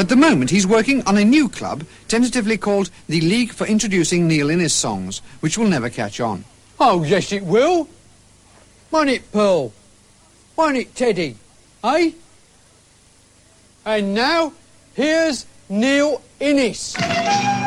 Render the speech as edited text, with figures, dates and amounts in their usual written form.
At the moment, he's working on a new club, tentatively called the League for Introducing Neil Innes Songs, which will never catch on. Oh, yes, it will. Won't it, Pearl? Won't it, Teddy? Eh? And now, here's Neil Innes.